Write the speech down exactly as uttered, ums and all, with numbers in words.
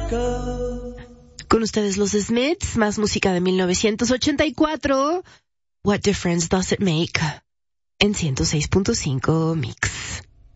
Con ustedes los Smiths, más música de mil novecientos ochenta y cuatro. What Difference Does It Make? En ciento seis punto cinco Mix.